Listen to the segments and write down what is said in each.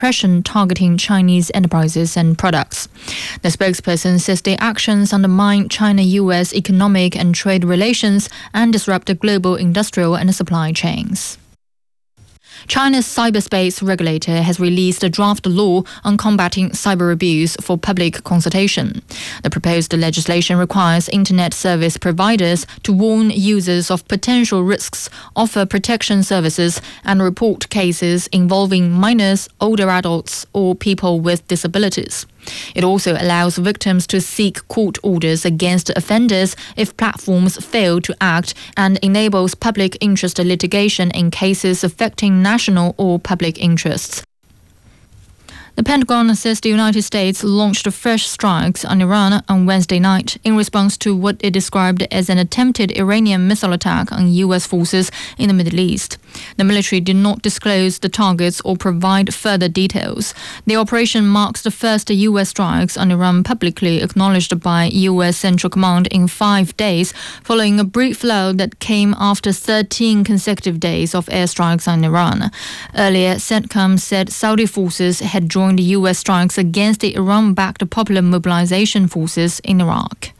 repression targeting Chinese enterprises and products. The spokesperson says the actions undermine China-US economic and trade relations and disrupt the global industrial and supply chains. China's cyberspace regulator has released a draft law on combating cyber abuse for public consultation. The proposed legislation requires internet service providers to warn users of potential risks, offer protection services, and report cases involving minors, older adults, or people with disabilities. It also allows victims to seek court orders against offenders if platforms fail to act and enables public interest litigation in cases affecting national or public interests. The Pentagon says the United States launched fresh strikes on Iran on Wednesday night in response to what it described as an attempted Iranian missile attack on U.S. forces in the Middle East. The military did not disclose the targets or provide further details. The operation marks the first U.S. strikes on Iran publicly acknowledged by U.S. Central Command in 5 days, following a brief lull that came after 13 consecutive days of airstrikes on Iran. Earlier, CENTCOM said Saudi forces had joined the U.S. strikes against the Iran-backed Popular Mobilization Forces in Iraq.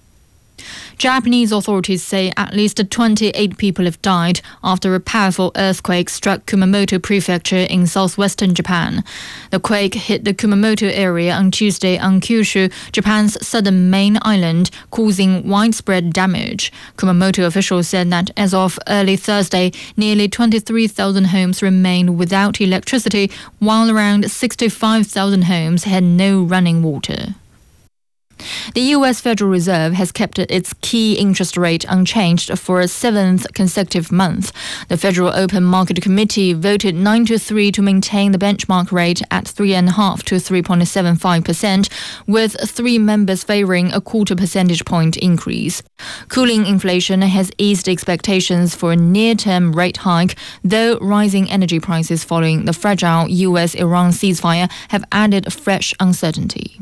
Japanese authorities say at least 28 people have died after a powerful earthquake struck Kumamoto Prefecture in southwestern Japan. The quake hit the Kumamoto area on Tuesday on Kyushu, Japan's southern main island, causing widespread damage. Kumamoto officials said that as of early Thursday, nearly 23,000 homes remained without electricity, while around 65,000 homes had no running water. The U.S. Federal Reserve has kept its key interest rate unchanged for a 7th consecutive month. The Federal Open Market Committee voted 9-3 to maintain the benchmark rate at 3.5% to 3.75%, with 3 members favoring a 0.25 percentage point increase. Cooling inflation has eased expectations for a near-term rate hike, though rising energy prices following the fragile U.S.-Iran ceasefire have added fresh uncertainty.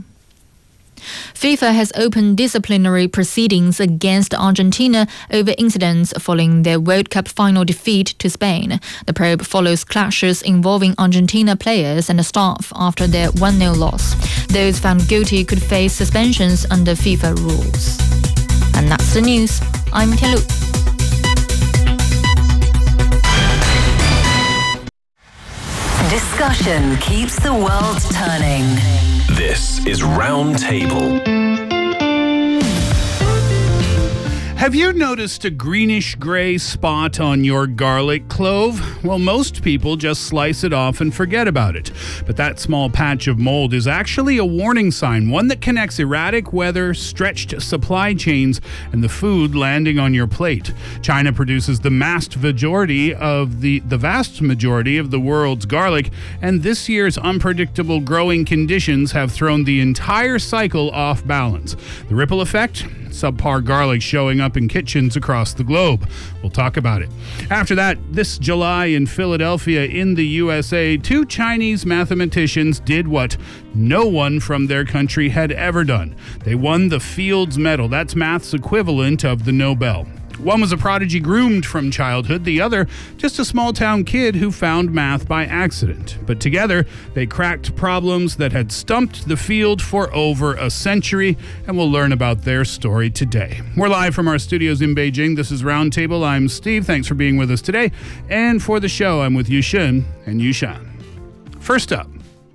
FIFA has opened disciplinary proceedings against Argentina over incidents following their World Cup final defeat to Spain. The probe follows clashes involving Argentina players and staff after their 1-0 loss. Those found guilty could face suspensions under FIFA rules. And that's the news. I'm Tianlu. Discussion keeps the world turning. This is Roundtable. Have you noticed a greenish-gray spot on your garlic clove? Well, most people just slice it off and forget about it. But that small patch of mold is actually a warning sign, one that connects erratic weather, stretched supply chains, and the food landing on your plate. China produces the vast majority of the world's garlic, and this year's unpredictable growing conditions have thrown the entire cycle off balance. The ripple effect? Subpar garlic showing up in kitchens across the globe. We'll talk about it. After that, this July in Philadelphia in the USA, 2 Chinese mathematicians did what no one from their country had ever done. They won the Fields Medal. That's math's equivalent of the Nobel. One was a prodigy groomed from childhood, the other just a small-town kid who found math by accident. But together, they cracked problems that had stumped the field for over a century, and we'll learn about their story today. We're live from our studios in Beijing. This is Roundtable. I'm Steve. Thanks for being with us today. And for the show, I'm with Yushin and Yushan. First up.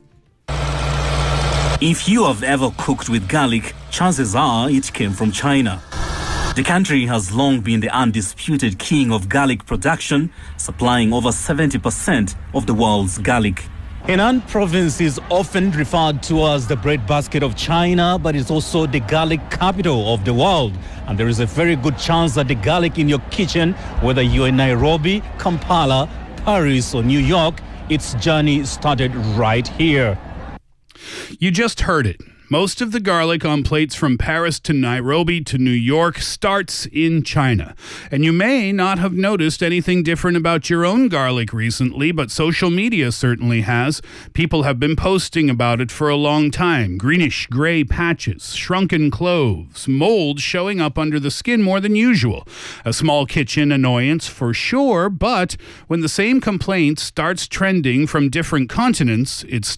If you have ever cooked with garlic, chances are it came from China. The country has long been the undisputed king of garlic production, supplying over 70% of the world's garlic. Henan province is often referred to as the breadbasket of China, but it's also the garlic capital of the world. And there is a very good chance that the garlic in your kitchen, whether you're in Nairobi, Kampala, Paris, or New York, its journey started right here. You just heard it. Most of the garlic on plates from Paris to Nairobi to New York starts in China. And you may not have noticed anything different about your own garlic recently, but social media certainly has. People have been posting about it for a long time. Greenish gray patches, shrunken cloves, mold showing up under the skin more than usual. A small kitchen annoyance for sure, but when the same complaint starts trending from different continents, it's